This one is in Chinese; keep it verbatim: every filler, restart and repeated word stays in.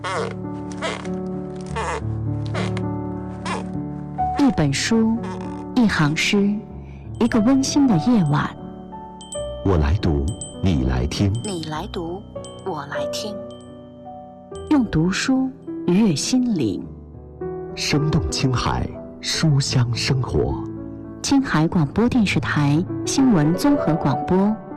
一本书，一行诗，一个温馨的夜晚。 我来读，你来听。 你来读，我来听。用读书愉悦心灵。 生动青海，书香生活。 青海广播电视台新闻综合广播。